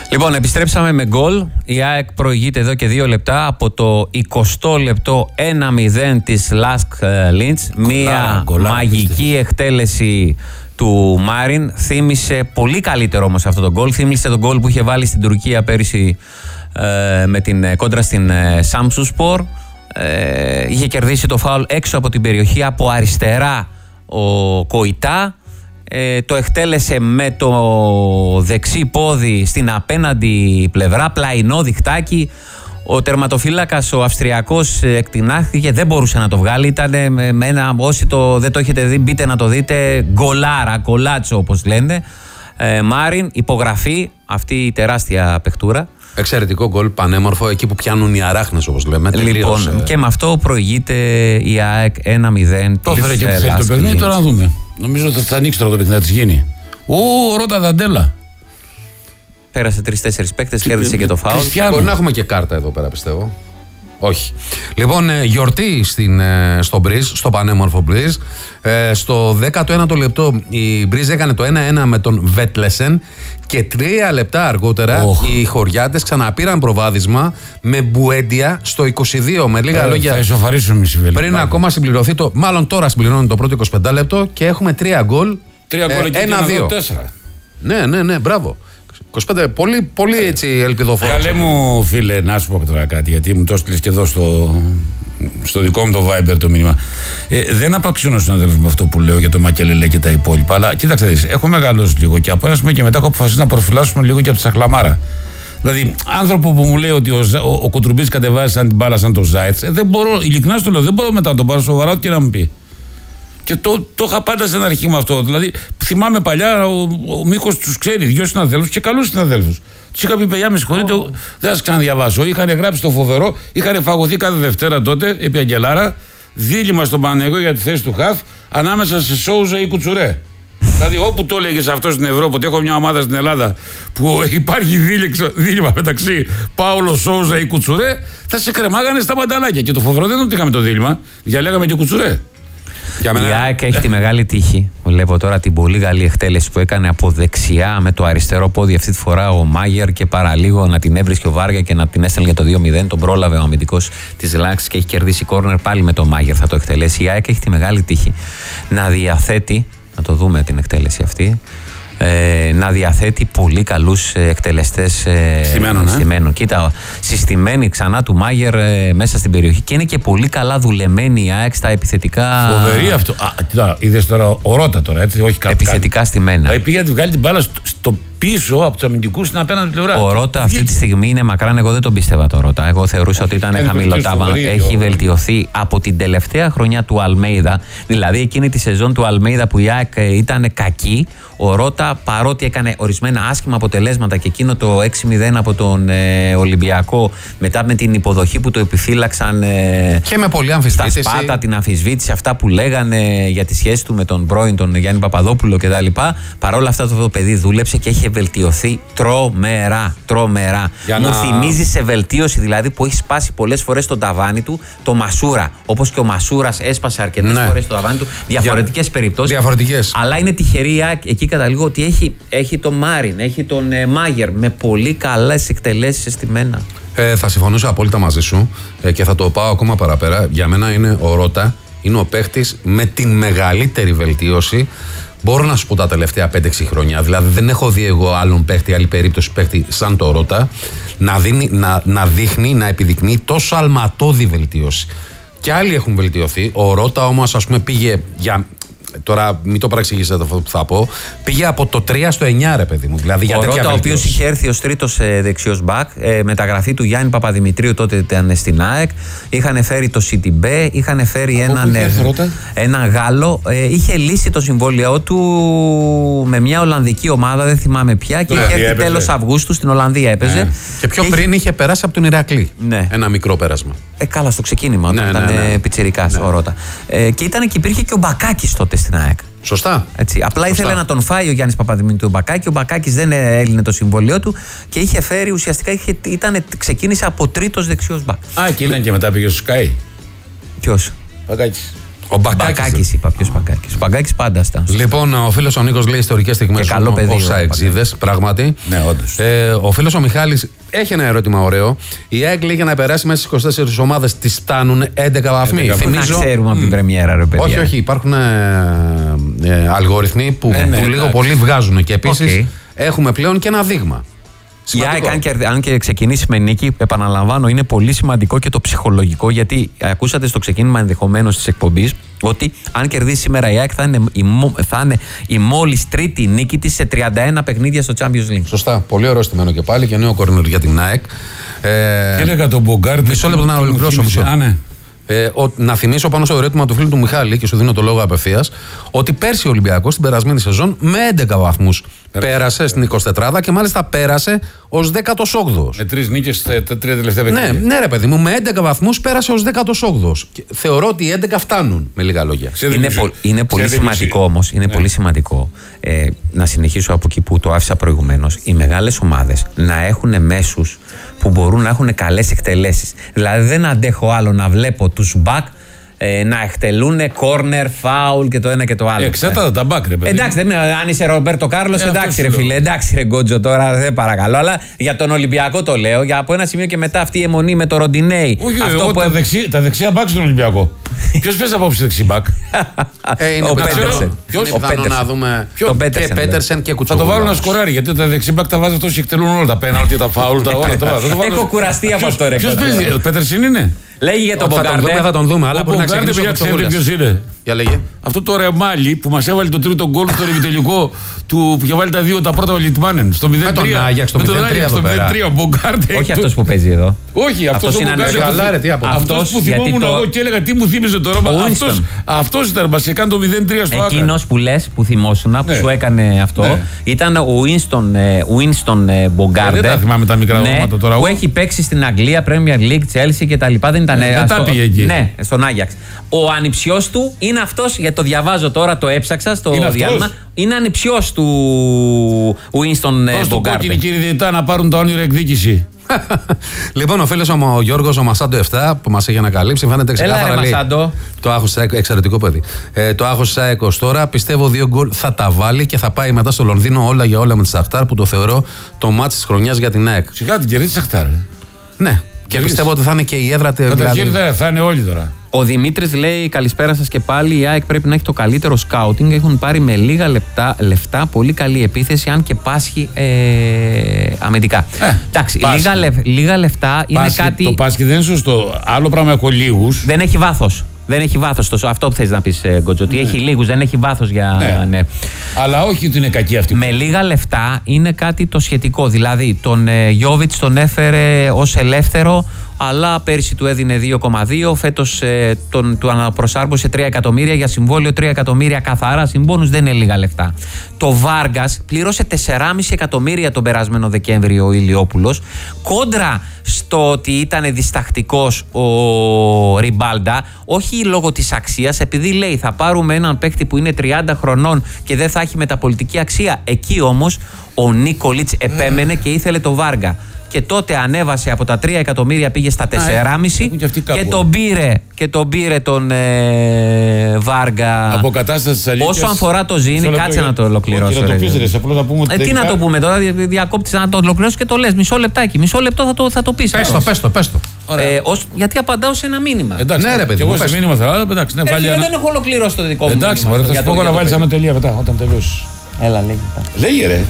Λοιπόν, επιστρέψαμε με γκολ. Η ΑΕΚ προηγείται εδώ και 2 λεπτά από το 20 λεπτό 1-0 της Λάσκ Λίντς. Μία μαγική εκτέλεση του Μάριν. Θύμισε πολύ καλύτερο όμως αυτό το γκολ. Θύμισε τον γκολ που είχε βάλει στην Τουρκία πέρυσι με την κόντρα στην Σάμσουσπορ. Είχε κερδίσει το φάουλ έξω από την περιοχή από αριστερά ο Κοϊτά. Το εκτέλεσε με το δεξί πόδι στην απέναντι πλευρά, πλαϊνό διχτάκι. Ο τερματοφύλακας, ο Αυστριακός, εκτινάχθηκε, δεν μπορούσε να το βγάλει. Ήταν με ένα, όσοι δεν το έχετε δει, μπείτε να το δείτε, γκολάρα, γκολάτσο όπως λένε. Μάριν, υπογραφή, αυτή η τεράστια παιχτούρα. Εξαιρετικό γκολ, πανέμορφο, εκεί που πιάνουν οι αράχνες όπως λέμε. Λοιπόν, και με αυτό προηγείται η ΑΕΚ 1-0. Το έφερε και το παιχνίδι, τώρα να δούμε. Νομίζω ότι θα ανοίξει τώρα το παιχνίδι, θα της γίνει. Ρώτα Δαντέλα. Πέρασε 3-4 παίκτες, κέρδισε και το φάουλ. Μπορεί να έχουμε και κάρτα εδώ πέρα, πιστεύω. Όχι. Λοιπόν, γιορτή στο Μπριζ, στο πανέμορφο Μπριζ. Στο 19ο λεπτό η Μπριζ έκανε το 1-1 με τον Βέτλεσεν και 3 λεπτά αργότερα οι χωριάτες ξαναπήραν προβάδισμα με Μπουέντια στο 22. Με λίγα λόγια. Θα ισοφαρίσουν πριν ακόμα συμπληρωθεί το. Μάλλον τώρα συμπληρώνει το πρώτο 25 λεπτό και έχουμε 3 γκολ. 3 γκολ και 1-2. Ναι, μπράβο. 25, πολύ έτσι ελπιδοφόρο. Καλέ μου φίλε, να σου πω τώρα κάτι, γιατί μου το έστειλες και εδώ στο δικό μου το Viber το μήνυμα. Δεν απαξιώνω στον αδελφό με αυτό που λέω για το Μακελελέ και τα υπόλοιπα, αλλά κοίταξε δεις, έχω μεγαλώσει λίγο και απέναντι και μετά έχω αποφασίσει να προφυλάσσουμε λίγο και από τη Σαχλαμάρα. Δηλαδή, άνθρωπο που μου λέει ότι ο Κουτρουμπής κατεβάζει σαν την μπάλα σαν το Ζάιτς, δεν μπορώ, ειλικρινά στο λέω, δεν μπορώ μετά να τον πάρω σοβαρά και να μου πει. Και το είχα πάντα στην αρχή με αυτό. Δηλαδή, θυμάμαι παλιά ο Μίχος τους ξέρει, 2 συναδέλφους και καλούς συναδέλφους. Τους είχα πει: παιδιά, με συγχωρείτε, δεν σας ξαναδιαβάσω. Είχαν γράψει το φοβερό, είχαν φαγωθεί κάθε Δευτέρα τότε, επί Αγγελάρα, δίλημμα στον Παναγιώτο για τη θέση του Χαφ ανάμεσα σε Σόουζα ή Κουτσουρέ. Δηλαδή, όπου το έλεγε αυτό στην Ευρώπη, ότι έχω μια ομάδα στην Ελλάδα που υπάρχει δίλημμα μεταξύ Πάολο Σόουζα ή Κουτσουρέ, θα σε κρεμάγανε στα πανταλάκια. Και το φοβερό δεν είναι ότι είχαμε το δίλημμα, διαλέγαμε και Κουτσουρέ. Η ΑΕΚ έχει τη μεγάλη τύχη. Βλέπω τώρα την πολύ καλή εκτέλεση που έκανε από δεξιά με το αριστερό πόδι αυτή τη φορά ο Μάγερ και παραλίγο να την έβρισκε ο Βάργα και να την έστελνε για το 2-0. Τον πρόλαβε ο αμυντικός της Λάξη και έχει κερδίσει κόρνερ πάλι με τον Μάγερ. Θα το εκτελέσει. Η ΑΕΚ έχει τη μεγάλη τύχη να διαθέτει, να το δούμε την εκτέλεση αυτή, να διαθέτει πολύ καλούς εκτελεστές συστημένων. Κοίτα, συστημένη ξανά του Μάγερ μέσα στην περιοχή και είναι και πολύ καλά δουλεμένη η ΑΕΚ στα επιθετικά. Φοβερή αυτό. Κοίτα, είδες τώρα ο Ρώτα τώρα, έτσι, όχι κάτι. Επιθετικά στημένα. Πήγε να τη βγάλει την μπάλα στο πίσω από τους αμυντικούς στην απέναντι πλευρά. Ο Ρώτα αυτή τη στιγμή είναι μακράν. Εγώ δεν τον πίστευα το Ρώτα. Εγώ θεωρούσα ότι ήταν χαμηλοτάβανο. Έχει βελτιωθεί από την τελευταία χρονιά του Αλμέιδα. Δηλαδή εκείνη τη σεζόν του Αλμέιδα που η ΑΕΚ ήταν κακή. Ο Ρώτα, παρότι έκανε ορισμένα άσχημα αποτελέσματα και εκείνο το 6-0 από τον Ολυμπιακό, μετά με την υποδοχή που το επιφύλαξαν και με πολλή αμφισβήτηση. Στα Σπάτα, την αμφισβήτηση, αυτά που λέγανε για τη σχέση του με τον πρώην, τον Γιάννη Παπαδόπουλο κτλ. Παρόλα αυτά το παιδί δούλεψε και έχει βελτιωθεί τρομερά. Μου θυμίζει σε βελτίωση δηλαδή που έχει σπάσει πολλές φορές τον ταβάνι του το Μασούρα. Όπως και ο Μασούρας έσπασε αρκετές φορές το ταβάνι του. Διαφορετικές περιπτώσεις. Αλλά είναι τυχερή εκεί καταλήγω ότι έχει τον Μάριν, έχει τον Μάγερ με πολύ καλές εκτελέσεις αισθημένα. Θα συμφωνήσω απόλυτα μαζί σου και θα το πάω ακόμα παραπέρα. Για μένα είναι ο Ρώτα, είναι ο παίχτης με την μεγαλύτερη βελτίωση. Μπορώ να σου πω τα τελευταία 5-6 χρόνια. Δηλαδή δεν έχω δει εγώ άλλον παίχτη, άλλη περίπτωση παίχτη σαν το Ρώτα να δείχνει, να επιδεικνύει τόσο αλματώδη βελτίωση. Και άλλοι έχουν βελτιωθεί. Ο Ρώτα όμως, ας πούμε, πήγε για. Τώρα μην το παραξηγήσετε αυτό που θα πω. Πήγε από το 3 στο 9, ρε παιδί μου. Δηλαδή, ο Ρώτα, ο οποίος είχε έρθει ως τρίτος δεξιός μπακ, μεταγραφή του Γιάννη Παπαδημητρίου, τότε ήταν στην ΑΕΚ. Είχαν φέρει το Σιτιμπέ, είχαν φέρει έναν Γάλλο. Είχε λύσει το συμβόλαιό του με μια Ολλανδική ομάδα, δεν θυμάμαι πια, και είχε έρθει τέλος Αυγούστου στην Ολλανδία έπαιζε. Και πιο πριν είχε περάσει από τον Ηρακλή. Ένα μικρό πέρασμα. Καλά, στο ξεκίνημα, όταν ήταν πιτσιρικάς ο Ρώτα. Και υπήρχε και ο Μπακάκης τότε στην ΑΕΚ. Σωστά. Έτσι. Απλά ήθελε να τον φάει ο Γιάννης Παπαδημητρίου ο Μπακάκη. Ο Μπακάκης δεν έλυνε το συμβόλαιό του και είχε φέρει ουσιαστικά. Ξεκίνησε από τρίτος δεξιός μπακ. Και ήταν και μετά πήγε στο Sky. Ποιος? Μπακάκης. Ο Μπακάκης είπα. Ποιος Μπακάκης? Ο Μπακάκης πάντα ήταν. Λοιπόν, ο φίλος ο Νίκος λέει ιστορικές στιγμές ως αεξίδες. Πράγματι. Ναι, όντως. Ο φίλος ο Μιχάλης έχει ένα ερώτημα ωραίο. Η ΑΕΚ λέει για να περάσει μέσα στις 24 ομάδες της φτάνουν 11 βαθμοί. Να ξέρουμε από την πρεμιέρα, ρε παιδιά. Όχι, υπάρχουν αλγοριθμοί που λίγο πολύ βγάζουν. Και επίσης έχουμε πλέον και ένα δείγμα. Η ΑΕΚ, αν και ξεκινήσει με νίκη, επαναλαμβάνω, είναι πολύ σημαντικό και το ψυχολογικό, γιατί ακούσατε στο ξεκίνημα ενδεχομένως της εκπομπής ότι αν κερδίσει σήμερα η ΑΕΚ θα είναι η μόλις τρίτη νίκη της σε 31 παιχνίδια στο Champions League. Σωστά. Πολύ ωραίο στημένο και πάλι και νέο κορνέρ για την ΑΕΚ. Και έλεγα τον Μπογκάρντι. Μισό λεπτό να ολοκληρώσω. Να θυμίσω πάνω στο ερώτημα του φίλου του Μιχάλη και σου δίνω το λόγο απευθείας ότι πέρσι ο Ολυμπιακός στην περασμένη σεζόν με 11 βαθμούς πέρασε στην 24η και μάλιστα πέρασε ως 18ος. Με 3 νίκες τα 3 τελευταία παιχνίδια. Ναι, ρε παιδί μου, με 11 βαθμούς πέρασε ως 18ος. Θεωρώ ότι οι 11 φτάνουν, με λίγα λόγια. Είναι πολύ σημαντικό όμως. Είναι πολύ σημαντικό να συνεχίσω από εκεί που το άφησα προηγουμένως. Οι μεγάλες ομάδες να έχουν μέσους που μπορούν να έχουν καλές εκτελέσεις. Δηλαδή δεν αντέχω άλλο να βλέπω τους μπακ να εκτελούν κόρνερ, φάουλ και το ένα και το άλλο. Εξάρτητα τα μπακ, ρε παιδί. Εντάξει, αν είσαι Ρομπέρτο Κάρλος, εντάξει ρε φίλε, εντάξει ρε Γκότζο τώρα, δεν παρακαλώ. Αλλά για τον Ολυμπιακό το λέω, για από ένα σημείο και μετά αυτή η αιμονή με το Ροντινέι. Όχι, τα δεξιά μπακ στον Ολυμπιακό. Ποιος παίζει απόψε δεξί μπακ? Ο Πέτερσεν. Να δούμε και Πέτερσεν και Κουτσούγλου. Θα το βάλω να σκοράρει, γιατί τα δεξί μπακ τα βάζει αυτός και εκτελούν όλα τα πέναλτι, τα φάουλ, τα όλα. Έχω κουραστεί από αυτό ρε. Ποιος παίζει, ο Πέτερσεν είναι? Λέγει για τον Μπογκάρντι. Θα τον δούμε, αλλά μπορεί να ξεκινήσει για ξέρει ποιος είναι. Για λέγε. Αυτό το ρεμάλι που μας έβαλε το τρίτο γκολ στο ημιτελικό που είχε βάλει τα πρώτα ο Λιτμάνεν στο 0-3. Με τον Άγιαξ στο 0-3 ο Μπογκάρντι. Όχι αυτός που παίζει εδώ. Όχι, αυτός ο Μπογκάρντι. Αυτός που θυμόμουν εγώ και έλεγα τι μου θύμιζε τώρα. Αυτός ήταν, μας έκανε το 0-3 στο Άκρα. Εκείνος που λες, που θυμόσουν, που σου έκανε αυτό, ήταν ο Winston Μπογκάρντι. Δεν τα θυμάμαι τα μικρά ονόματα τώρα. Που έχει παίξει στην Αγγλία, Premier League, Chelsea κτλ. Δεν τα πήγε εκεί. Ναι, στον Άγιαξ. Ο ανιψιός του είναι αυτός, γιατί το διαβάζω τώρα, το έψαξα στο διάλειμμα. Είναι ανιψιός του Winston Μπογκάρντι. Πώς το κόκκινη κύριε διαιτητά να πάρουν τα όνειρα εκδίκηση. Λοιπόν, ο φίλος ο Γιώργος, ο Μασάντο 7, που μας έχει ανακαλύψει, φαίνεται ξεκάθαρα. Λέει, το άγχος της ΑΕΚ, εξαιρετικό παιδί. Το άγχος της ΑΕΚ ως τώρα, πιστεύω 2 γκολ θα τα βάλει και θα πάει μετά στο Λονδίνο όλα για όλα με τη Σαχτάρ, που το θεωρώ το μάτς της χρονιάς για την ΑΕΚ. Σιγά την κερδίσει τη Σαχτάρ. Ναι. Και πιστεύω ότι θα είναι και η έδρα θα είναι όλοι τώρα. Ο Δημήτρης λέει: καλησπέρα σας και πάλι. Η ΑΕΚ πρέπει να έχει το καλύτερο σκάουτινγκ. Έχουν πάρει με λίγα λεφτά πολύ καλή επίθεση, αν και πάσχει αμυντικά. Εντάξει, λίγα λεφτά είναι κάτι. Το πάσχει δεν είναι σωστό. Άλλο πράγμα έχω λίγους. Δεν έχει βάθος. Δεν έχει βάθος. Αυτό που θες να πεις, Γκότζο, ότι έχει λίγους, δεν έχει βάθος για. Ναι. Αλλά όχι ότι είναι κακή αυτή. Με λίγα λεφτά είναι κάτι το σχετικό. Δηλαδή, τον Γιόβιτς τον έφερε ως ελεύθερο, αλλά πέρυσι του έδινε 2,2. Φέτος του αναπροσάρμοσε 3 εκατομμύρια για συμβόλαιο 3 εκατομμύρια καθαρά συμπόνους, δεν είναι λίγα λεφτά. Το Βάργας πλήρωσε 4,5 εκατομμύρια τον περασμένο Δεκέμβριο ο Ηλιόπουλος, κόντρα στο ότι ήταν διστακτικός ο Ριμπάλντα, όχι λόγω της αξίας, επειδή λέει θα πάρουμε έναν παίκτη που είναι 30 χρονών και δεν θα έχει μεταπολιτική αξία. Εκεί όμως ο Νίκολιτς επέμενε και ήθελε το Βάργα. Και τότε ανέβασε από τα 3 εκατομμύρια, πήγε στα 4,5 και τον πήρε τον Βάργα. Αποκατάσταση της αλήθειας. Όσο αφορά το Ζήνη, κάτσε να το ολοκληρώσω. Τι να το πούμε τώρα, διακόπτεις να το ολοκληρώσω και το λες. Μισό λεπτό θα το πεις. Πες το. Γιατί απαντάω σε ένα μήνυμα. Εντάξει, ναι, ρε παιδί. Εγώ σε μήνυμα θα εντάξει. Δεν έχω ολοκληρώσει το δικό μου. Εντάξει, θα σου πω να βάλεις ένα τελεία μετά, όταν τελειώσεις. Έλα, λέγει. Λέγε ρε.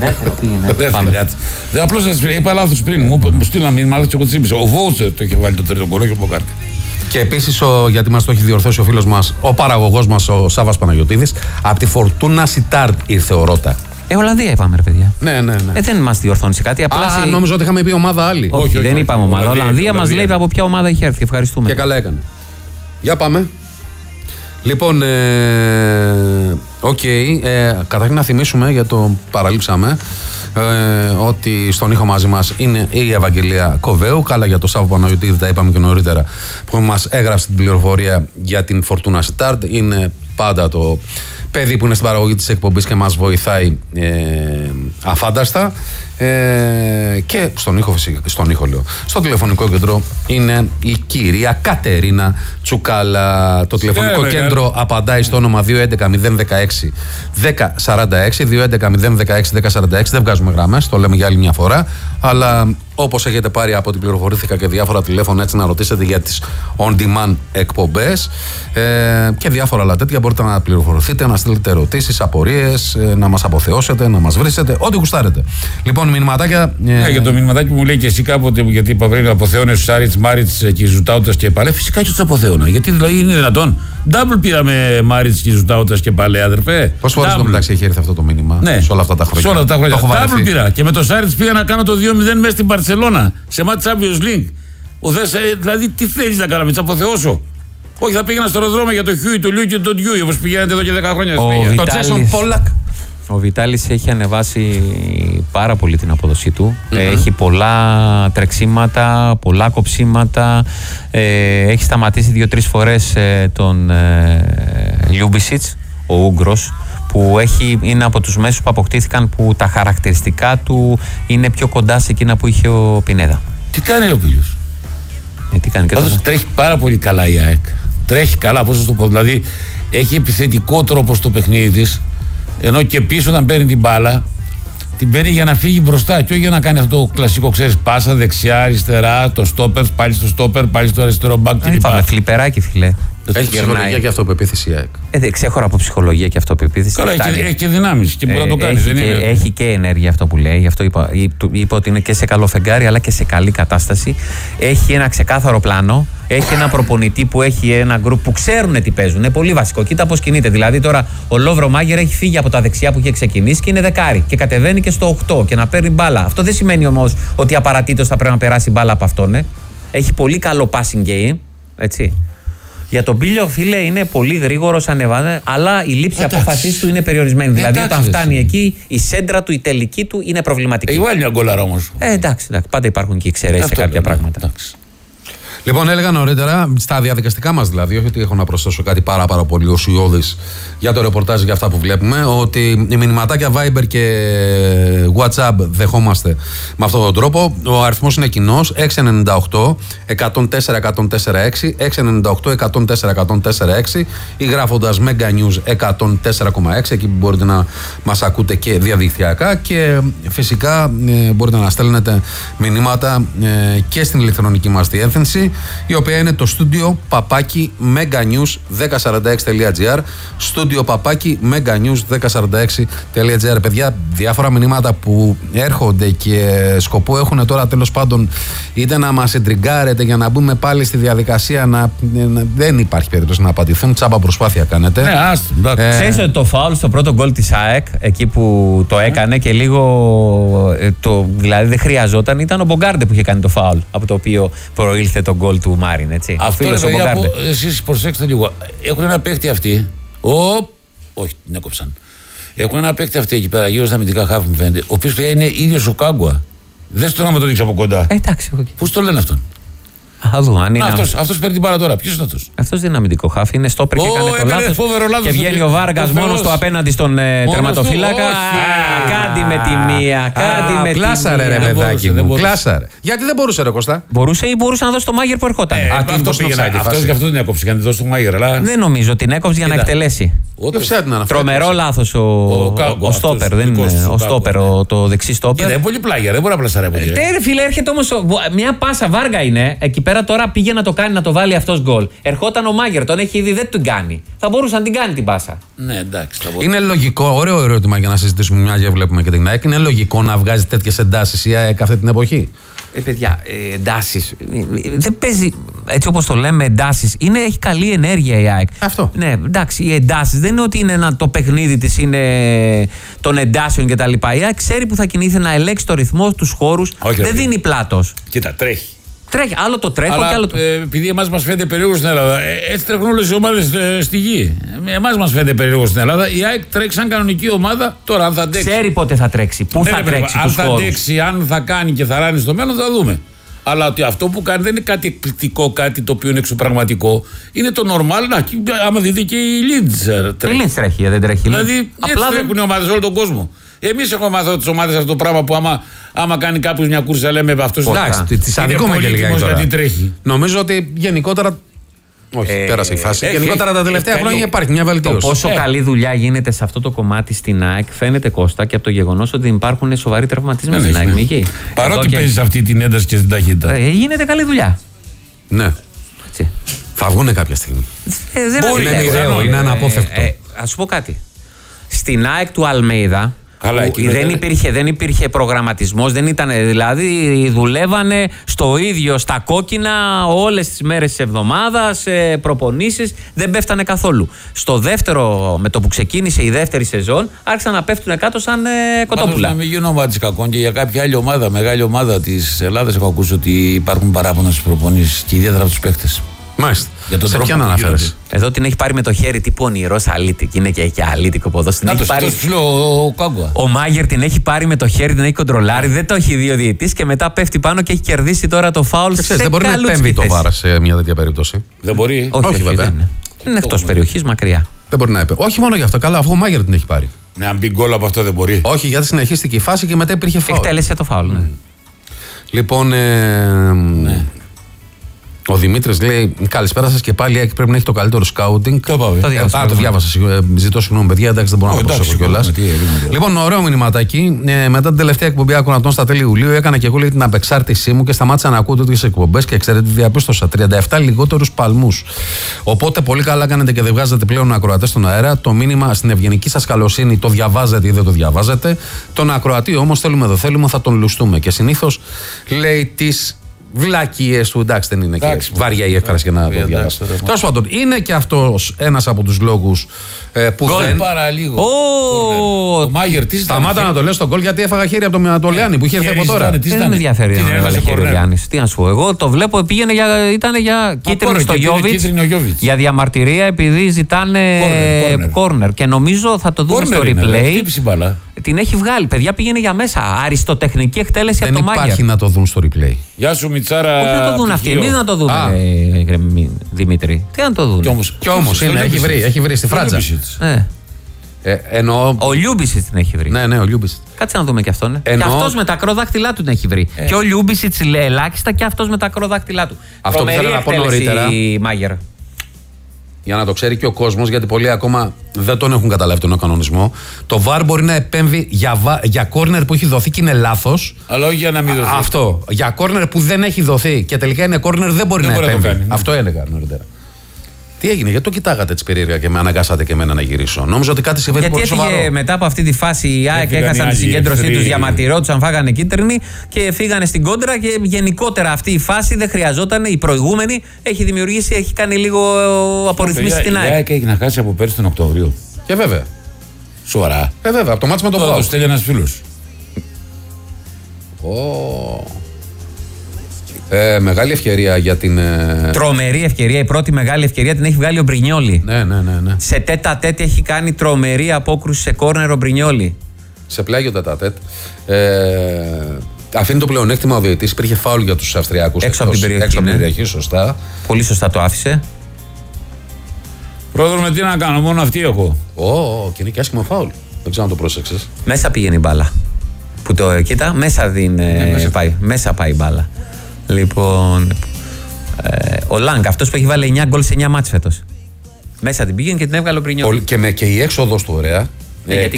Δεν απλώς σας είπα λάθος πριν. Μου στείλα μήνυμα, αλλά και εγώ τσίπησα. Ο Βόουτσερ το είχε βάλει το τρίτο γκολ και ο Μποκάρτη. Και επίσης, γιατί μας το έχει διορθώσει ο φίλος μας, ο παραγωγός μας, ο Σάββας Παναγιωτίδης, από τη Φορτούνα Σιτάρτ ήρθε ο Ρώτα. Ολλανδία είπαμε, ρε παιδιά. Ναι. Δεν μας διορθώνει σε κάτι. Απλά νόμιζα ότι είχαμε πει ομάδα άλλη. Όχι, δεν είπαμε ομάδα. Ολλανδία μας λέει από ποια ομάδα έχει έρθει. Ευχαριστούμε. Και καλά έκανε. Για πάμε. Λοιπόν, καταρχήν να θυμίσουμε, γιατί το παραλείψαμε, ότι στον ήχο μαζί μας είναι η Ευαγγελία Κοβέου. Καλά για το Σάββο Παναγιωτίδη, τα είπαμε και νωρίτερα, που μας έγραψε την πληροφορία για την Φορτούνα Σιτάρτ. Είναι πάντα το παιδί που είναι στην παραγωγή της εκπομπής και μας βοηθάει αφάνταστα. Και στον ήχο, λέω. Στο τηλεφωνικό κέντρο είναι η κυρία Κατερίνα Τσουκάλα. Το τηλεφωνικό κέντρο απαντάει στο όνομα 211-016-1046. 211-016-1046. Δεν βγάζουμε γραμμές, το λέμε για άλλη μια φορά. Αλλά όπως έχετε πάρει από ό,τι πληροφορήθηκα και διάφορα τηλέφωνα, έτσι να ρωτήσετε για τις on-demand εκπομπές και διάφορα άλλα τέτοια, μπορείτε να πληροφορηθείτε, να στείλετε ερωτήσεις, απορίες, να μας αποθεώσετε, να μας βρίσετε, ό,τι γουστάρετε. Λοιπόν, μηνυματάκια. Για το μηνυματάκι που μου λέει και εσύ κάποτε, γιατί είπα πριν, αποθεώνε στου Άριτς, Μάριτς και Ζουτάουτας και Παλέ. Φυσικά και του αποθεώνα. Γιατί δηλαδή είναι δυνατόν. Double πήραμε Μάριτς και Ζουτάουτας και Παλέ, αδερφέ. Πόσες φορές το μεταξύ έχει έρθει αυτό το μήνυμα σε όλα αυτά τα χρόνια? Σε όλα τα χρόνια. Double πήρα. Και με το Σάριτς πήγα να κάνω το 2-0 μέσα στην Μπαρσελόνα. Σε μάτι Champions League. Δηλαδή, τι θέλει να κάνω, να τι αποθεώσω? Όχι, θα πήγαινα στο αεροδρόμιο για το Χιούι, το Λιού και το Ντιούι, όπως πηγαίνετε εδώ και 10 χρόνια. Το Τζέσον Πόλακ. Ο Βιτάλης έχει ανεβάσει πάρα πολύ την απόδοσή του. Έχει πολλά τρεξίματα, πολλά κοψίματα. Έχει σταματήσει 2-3 φορές τον Λιούμπισιτς, ο Ούγκρος, που είναι από τους μέσους που αποκτήθηκαν, που τα χαρακτηριστικά του είναι πιο κοντά σε εκείνα που είχε ο Πινέδα. Τι κάνει ο Πίλιος? Τι κάνει και τρέχει πάρα πολύ καλά η ΑΕΚ. Τρέχει καλά, πώς θα το πω. Δηλαδή έχει επιθετικό τρόπο στο παιχνίδι της. Ενώ και πίσω όταν παίρνει την μπάλα, την παίρνει για να φύγει μπροστά και όχι για να κάνει αυτό το κλασικό, ξέρεις, πάσα δεξιά, αριστερά, το στόπερ, πάλι στο στόπερ, πάλι στο αριστερό μπακ κλπ. Είπαμε φλιπεράκι, φιλέ. Έχει ψυχολογία και αυτοπεποίθηση η ΑΕΚ. Ξέχωρα από ψυχολογία και αυτοπεποίθηση. Καλά, έχει και δυνάμεις και μπορεί να το κάνει. Έχει και ενέργεια αυτό που λέει. Γι' αυτό είπα ότι είναι και σε καλό φεγγάρι αλλά και σε καλή κατάσταση. Έχει ένα ξεκάθαρο πλάνο. Έχει ένα προπονητή που έχει ένα γκρουπ που ξέρουν τι παίζουν. Είναι πολύ βασικό. Κοίτα πώς κινείται. Δηλαδή τώρα ο Λόβρο Μάγερ έχει φύγει από τα δεξιά που είχε ξεκινήσει και είναι δεκάρι. Και κατεβαίνει και στο 8 και να παίρνει μπάλα. Αυτό δεν σημαίνει όμως ότι απαρατήτως θα πρέπει να περάσει μπάλα από αυτόν. Έχει πολύ καλό passing game. Έτσι. Για τον Πίλιο, φίλε, είναι πολύ γρήγορος, ανεβάζει, αλλά η λήψη απόφασής του είναι περιορισμένη. Δηλαδή, όταν φτάνει εκεί, η σέντρα του, η τελική του είναι προβληματική. Βάλει μια γκολάρα όμως. Εντάξει, πάντα υπάρχουν και εξαιρέσεις σε κάποια πράγματα. Εντάξει. Λοιπόν, έλεγα νωρίτερα, στα διαδικαστικά μας δηλαδή, όχι ότι έχω να προσθέσω κάτι πάρα πολύ ουσιώδης για το ρεπορτάζ για αυτά που βλέπουμε, ότι οι μηνυματάκια Viber και WhatsApp δεχόμαστε με αυτόν τον τρόπο. Ο αριθμός είναι κοινός, 698 104 104 6, 698 104 104 6, ή γράφοντας Mega News 104,6, εκεί που μπορείτε να μας ακούτε και διαδικτυακά, και φυσικά μπορείτε να στέλνετε μηνύματα και στην ηλεκτρονική μας διεύθυνση, η οποία είναι το στούντιο παπάκι meganews1046.gr. Στούντιο παπάκι meganews1046.gr. Παιδιά, διάφορα μηνύματα που έρχονται και σκοπό έχουν τώρα τέλος πάντων είτε να μας εντριγκάρετε για να μπούμε πάλι στη διαδικασία δεν υπάρχει περίπτωση να απαντηθούν. Τσάμπα προσπάθεια κάνετε. Ξέρεις ότι το φάουλ στο πρώτο γκολ της ΑΕΚ, εκεί που το έκανε και λίγο δηλαδή δεν χρειαζόταν, ήταν ο Μπογκάρντε που είχε κάνει το φάουλ, από το οποίο προήλθε το γκολ του Μάριν, έτσι. Αυτό είναι εσείς προσέξτε λίγο. Έχουν ένα παίχτη αυτοί. Όχι, την έκοψαν. Έχουν ένα παίχτη αυτοί εκεί πέρα, γύρω στα αμυντικά χάφη, μου φαίνεται, ο οποίος είναι ίδιος ο Κάγκουα. Δεν στο να με το δείξει από κοντά. Εντάξει, okay. Πώς το λένε αυτόν? Αυτός παίρνει την μπάλα τώρα. Ποιος είναι αυτός? Αυτός δεν είναι αμυντικό χάφι, είναι στόπερ και έκανε το λάθος. Και βγαίνει ο Βάργας μόνος του απέναντι στον τερματοφύλακα. Κάντι με τη μία. Κλάσαρε, ρε παιδάκι μου. Κλάσαρε. Γιατί δεν μπορούσε, ρε Κώστα? Μπορούσε ή μπορούσε να δώσει το Μάγερ που ερχόταν. Αυτός γι' αυτό την έκοψε. Για να δώσει το Μάγερ. Δεν νομίζω, την έκοψε για να εκτελέσει. Τρομερό λάθος ο στόπερ. Ο στόπερ, το δεξί στόπερ. Είναι πολύ πλάγια, δεν μπορεί να πλασάρει από εκεί. Φίλε, έρχεται όμως μια πάσα, Βάργα είναι. Εκεί πέρα τώρα πήγε να το κάνει, να το βάλει αυτός γκολ. Ερχόταν ο Μάγερ, τον έχει ήδη, δεν την κάνει. Θα μπορούσε να την κάνει την πάσα. Ναι, εντάξει. Είναι λογικό, ωραίο ερώτημα για να συζητήσουμε μια και βλέπουμε και την ΑΕΚ. Είναι λογικό να βγάζει τέτοιες εντάσεις η ΑΕΚ αυτή την εποχή? Παιδιά, εντάσεις. Δεν παίζει έτσι όπως το λέμε εντάσεις. Έχει καλή ενέργεια η ΑΕΚ. Αυτό. Ναι, εντάξει, οι εντάσεις δεν είναι ότι είναι το παιχνίδι της είναι των εντάσεων κτλ. Η ΑΕΚ ξέρει που θα κινηθεί, να ελέγξει το ρυθμό, τους χώρους. Δεν δίνει πλάτος. Κοίτα, τρέχει. Τρέχει, άλλο το τρέχω και άλλο το. Επειδή εμάς μας φαίνεται περίεργο στην Ελλάδα, έτσι τρέχουν όλες οι ομάδες στη γη. Εμάς μας φαίνεται περίεργο στην Ελλάδα. Η ΑΕΚ τρέχει σαν κανονική ομάδα. Τώρα, αν θα αντέξει. Ξέρει πότε θα τρέξει, πού θα τρέξει. Αν θα αντέξει, αν θα κάνει και θα ράνει στο μέλλον, θα δούμε. Αλλά ότι αυτό που κάνει δεν είναι κάτι εκπληκτικό, κάτι το οποίο είναι εξωπραγματικό. Είναι το normal. Άμα δείτε και η Leeds τρέχει. Η Leeds τρέχει, δεν τρέχει. Δηλαδή, απλά τρέχουν οι ομάδες όλο τον κόσμο. Εμείς έχουμε μάθει τις ομάδες αυτό το πράγμα που άμα κάνει κάποιος μια κούρσα, λέμε αυτός είναι πολύ έτοιμος γιατί τρέχει. Νομίζω ότι γενικότερα. Όχι, πέρασε η φάση. Γενικότερα τα τελευταία χρόνια υπάρχει μια βελτίωση. Το πόσο καλή δουλειά γίνεται σε αυτό το κομμάτι στην ΑΕΚ φαίνεται, Κώστα, και από το γεγονός ότι υπάρχουν σοβαροί τραυματισμοί στην ΑΕΚ. Παρότι παίζει αυτή την ένταση και την ταχύτητα. Γίνεται καλή δουλειά. Ναι. Θα βγουνε κάποια στιγμή. Είναι αναπόφευκτο. Ας σου πω κάτι. Στην ΑΕΚ του Αλμέιδα. Δεν υπήρχε προγραμματισμός, δεν ήταν, δηλαδή δουλεύανε στο ίδιο στα κόκκινα όλες τις μέρες της εβδομάδας, προπονήσεις, δεν πέφτανε καθόλου. Στο δεύτερο, με το που ξεκίνησε η δεύτερη σεζόν, άρχισαν να πέφτουν κάτω σαν κοτόπουλα. Να μην γίνω μάτς κακών, και για κάποια άλλη ομάδα, μεγάλη ομάδα της Ελλάδας, έχω ακούσει ότι υπάρχουν παράπονα στις προπονήσεις και ιδιαίτερα από τους παίκτες. Μάλιστα. Σε ποια να αναφέρεσαι? Εδώ την έχει πάρει με το χέρι τύπου ονειρός αλήτη. Είναι και αλήτικο ποδόσφαιρο. Ο Μάγερ την έχει πάρει με το χέρι, την έχει κοντρολάρει, δεν το έχει δει ο διαιτητής και μετά πέφτει πάνω και έχει κερδίσει τώρα το φάουλ. Δεν μπορεί να επέμβει το βάρα σε μια τέτοια περίπτωση. Δεν μπορεί. Όχι, βέβαια. Είναι εκτός περιοχής, μακριά. Δεν μπορεί να επέμβει. Όχι μόνο γι' αυτό, καλά, αφού ο Μάγερ την έχει πάρει. Να μπει γκολ από αυτό δεν μπορεί. Όχι, γιατί συνεχίστηκε η φάση και μετά υπήρχε φάουλ. Εκτέλεσε το φάουλ. Λοιπόν. Ο Δημήτρης λέει: καλησπέρα σας και πάλι. Πρέπει να έχει το καλύτερο σκάουτινγκ. Το διάβασα. Ζητώ συγγνώμη, παιδιά. Εντάξει, δεν μπορώ να το προσέχω κιόλας. Λοιπόν, ωραίο μηνυματάκι. Μετά την τελευταία εκπομπή Ακροατών στα τέλη Ιουλίου, έκανα και εγώ την απεξάρτησή μου και σταμάτησα να ακούω τέτοιες εκπομπές και ξέρετε, διαπίστωσα 37 λιγότερους παλμούς. Οπότε πολύ καλά κάνετε και δεν βγάζετε πλέον ακροατές στον αέρα. Το μήνυμα στην ευγενική σας καλοσύνη το διαβάζετε ή δεν το διαβάζετε. Τον ακροατή όμως θέλουμε, θα τον λουστούμε. Και συνήθως λέει τις βλακίες του, εντάξει, δεν είναι και βάρια η έκφραση για να το διαβάσω. Τέλος πάντων, είναι και αυτός ένας από τους λόγους που δεν. Παραλίγο. Ο Μάγερ, τι σταμάτα να το λες στον γκολ, γιατί έφαγα χέρι από τον Λιάννη που είχε έρθει από τώρα. Δεν με ενδιαφέρει να έβαλε χέρι ο Λιάννης. Τι να σου πω, εγώ το βλέπω, ήταν για κίτρινο στο Γιόβιτς, για διαμαρτυρία επειδή ζητάνε κόρνερ. Και νομίζω θα το δούμε στο replay. Την έχει βγάλει, παιδιά, πήγαινε για μέσα. Αριστοτεχνική εκτέλεση από το Μάγερ. Δεν υπάρχει να το δουν στο replay. Γεια σου, Μιτσάρα. Όχι να το δουν αυτοί, εμείς να το δούμε, Δημήτρη. Τι να το δουν. Κι όμως έχει βρει στη φράτσα. Ο Λιούμπισιτς την έχει βρει. Ναι, ο Λιούμπισιτς. Κάτσε να δούμε κι αυτόν. Και αυτός με τα ακροδάχτυλά του την έχει βρει. Και ο Λιούμπισιτς ελάχιστα και αυτός με τα ακροδάχτυλά του. Αυτό που θέλω να πω νωρίτερα. Μάγερ. Για να το ξέρει και ο κόσμος, γιατί πολλοί ακόμα δεν τον έχουν καταλάβει τον κανονισμό. Το VAR μπορεί να επέμβει για κόρνερ που έχει δοθεί και είναι λάθος. Αλλά όχι για να μην δοθεί. Αυτό. Για κόρνερ που δεν έχει δοθεί και τελικά είναι κόρνερ δεν μπορεί να επέμβει. Αυτό έλεγα νωρίτερα. Τι έγινε, γιατί το κοιτάγατε έτσι περίεργα και με αναγκάσατε και εμένα να γυρίσω? Νόμιζα ότι κάτι συμβαίνει πολύ σοβαρό. Γιατί μετά από αυτή τη φάση οι ΑΕΚ έχασαν τη συγκέντρωσή τους, διαμαρτυρόντουσαν, φάγανε κίτρινη και φύγανε στην κόντρα. Και γενικότερα αυτή η φάση δεν χρειαζόταν. Η προηγούμενη έχει κάνει λίγο απορριθμίσει την ΑΕΚ. Η ΑΕΚ έχει να χάσει από πέρσι τον Οκτώβριο. Και βέβαια. Σοβαρά. Βέβαια, από το μάτι με τον Πάο. Το στέλνει ένας φίλος. Μεγάλη ευκαιρία για την. Τρομερή ευκαιρία. Η πρώτη μεγάλη ευκαιρία την έχει βγάλει ο Μπρινιόλι. Ναι. Σε τέτα-τέτ έχει κάνει τρομερή απόκρουση σε κόρνερ ο Μπρινιόλι. Σε πλάγιο τέτα-τέτ. Αφήνει το πλεονέκτημα ο διαιτητής. Υπήρχε φάουλ για τους Αυστριακούς. Έξω από την περιοχή. Σωστά. Πολύ σωστά το άφησε. Πρόεδρο, με τι να κάνω, μόνο αυτή έχω. Και είναι και άσχημο φάουλ. Δεν ξέρω αν το πρόσεξες. Μέσα πήγαινε η μπάλα. Που το κοίτα, μέσα πάει. Μέσα πάει η μπάλα. Λοιπόν, ο Λάγκ, αυτός που έχει βάλει 9 γκολ σε 9 μάτς φέτος. Μέσα την πήγαινε και την έβγαλε ο Μπρινιόλι. Και η έξοδος του ωραία. Γιατί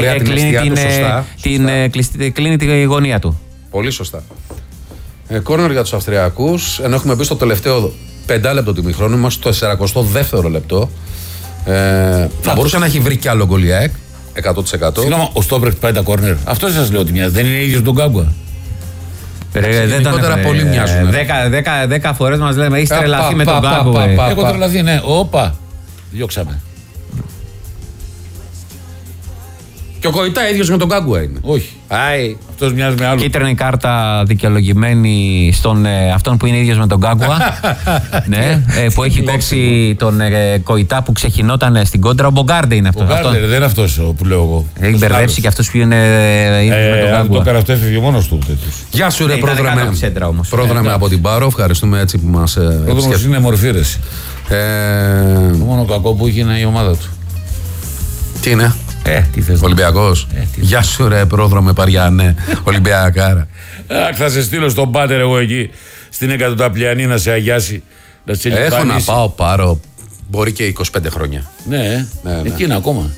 κλείνει τη γωνία του. Πολύ σωστά. Κόρνερ για τους Αυστριακούς, ενώ έχουμε μπει στο τελευταίο 5 λεπτό του ημιχρόνου, είμαστε στο 42ο λεπτό. Θα μπορούσε να έχει βρει κι άλλο γκολ η ΑΕΚ, 100%. Συγγνώμη, ο Στόμπρεχτ πάει τα κόρνερ. Αυτό σας λέω ότι μοιάζει. Δεν είναι ίδιος τον Κάγκουα. Γενικότερα πολύ μοιάζουν. 10 φορές μας λέμε έχεις τρελαθεί με τον Κάγκουα. Έχω τρελαθεί, ναι. Όπα. Διώξαμε. Και ο Κοϊτά ίδιος με τον Γκάγκουα είναι. Όχι. Άι. Αυτός μοιάζει με άλλο. Κίτρινη κάρτα δικαιολογημένη στον αυτόν που είναι ίδιος με τον Γκάγκουα. Ναι, που έχει κόψει τον Κοϊτά που ξεχυνόταν στην κόντρα. Ο Μπογκάρντε είναι αυτό. Ο Γκάρντερ δεν είναι αυτός που λέω εγώ. Έχει μπερδέψει και αυτός που είναι με τον Αν Γκάγκουα. το έκανε αυτό έφευγε μόνος του τέτοιος. Γεια σου, ρε Πρόδραμε από την Πάρο. Ευχαριστούμε έτσι που μας Πρόδρομος είναι μορφή ρεση. Το μόνο κακό που έχει είναι η ομάδα του. Τι είναι? Τι θες. Ολυμπιακός. Γεια σου, ρε πρόδρομε Παριανέ. Ολυμπιακάρα. Θα σε στείλω στον Πάτερ εγώ εκεί στην Εκατοταπλιανή να σε αγιάσει. Να σε Έχω να πάω Πάρο. Μπορεί και 25 χρόνια. Ναι, εκεί είναι ακόμα.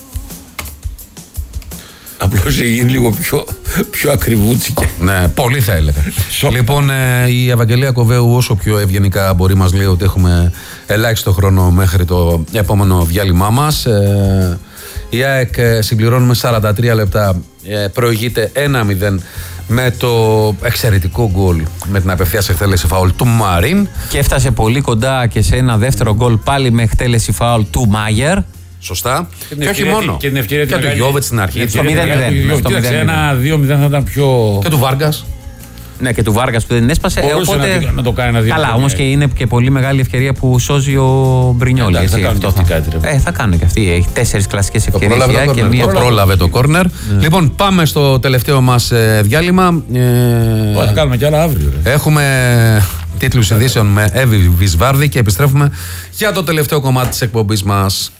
Απλώς έχει γίνει λίγο πιο ακριβούτσικε. Ναι, πολύ θα έλεγα. Λοιπόν, η Ευαγγελία Κοβέου, όσο πιο ευγενικά μπορεί, μας λέει ότι έχουμε ελάχιστο χρόνο μέχρι το επόμενο διάλειμμά μας. Η ΑΕΚ συμπληρώνουμε 43 λεπτά. Προηγείται 1-0 με το εξαιρετικό γκολ με την απευθείας εκτέλεση φάουλ του Μαρίν. Και έφτασε πολύ κοντά και σε ένα δεύτερο γκολ πάλι με εκτέλεση φάουλ του Μάγερ. Σωστά. Και όχι μόνο. Και την ευκαιρία και του Γιώβετ στην αρχή. Στο 0-0. Ένα 2-0 θα ήταν πιο. Και του Βάργκας. Ναι, και του Βάργας που δεν έσπασε. Οπότε να το κάνει ένα. Καλά, όμως και είναι και πολύ μεγάλη ευκαιρία που σώζει ο Μπρινιόλη. Θα κάνουν και αυτοί κάτι. Θα κάνουν και αυτοί. Έχει 4 κλασικές ευκαιρίες. Το πρόλαβε το κόρνερ. Λοιπόν, πάμε στο τελευταίο μας διάλειμμα. Θα κάνουμε κι άλλα αύριο. Έχουμε τίτλους ειδήσεων με Εύη Βυσβάρδη και επιστρέφουμε για το τελευταίο κομμάτι της εκπομπής μας.